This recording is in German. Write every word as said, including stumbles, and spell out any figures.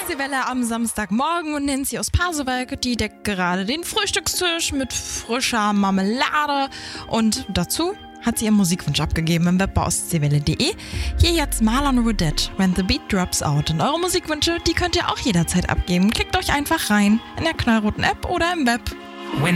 Ostseewelle am Samstagmorgen und Nancy aus Pasewalk, die deckt gerade den Frühstückstisch mit frischer Marmelade und dazu hat sie ihren Musikwunsch abgegeben im Web bei ostseewelle punkt de. Hier jetzt Marlon Roudette, When the Beat Drops Out. Und eure Musikwünsche, die könnt ihr auch jederzeit abgeben. Klickt euch einfach rein in der knallroten App oder im Web. When